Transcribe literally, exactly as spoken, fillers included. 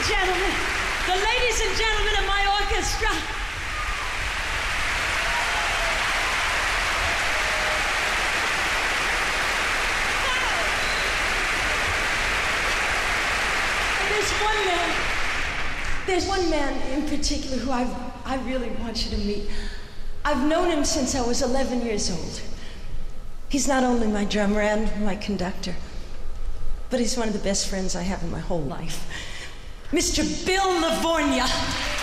gentlemen, the ladies and gentlemen of my orchestra. There's one man, there's one man in particular who I I really want you to meet. I've known him since I was eleven years old. He's not only my drummer and my conductor, but he's one of the best friends I have in my whole life. Mister Bill Livornia.